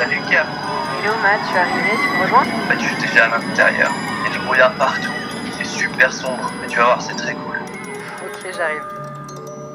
Salut Ker. Hello Matt, je suis arrivé, tu me rejoins? Bah tu es déjà à l'intérieur. Il y a du brouillard partout. Il fait super sombre, mais tu vas voir, c'est très cool. Ok, j'arrive.